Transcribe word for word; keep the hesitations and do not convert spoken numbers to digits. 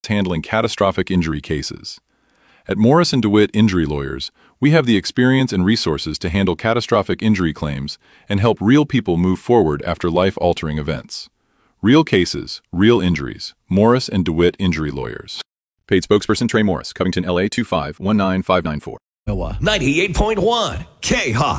handling catastrophic injury cases. At Morris and DeWitt Injury Lawyers, we have the experience and resources to handle catastrophic injury claims and help real people move forward after life-altering events. Real cases, real injuries. Morris and DeWitt Injury Lawyers. Paid spokesperson Trey Morris, Covington, L A two five one nine five nine four. ninety-eight point one K-Hawk.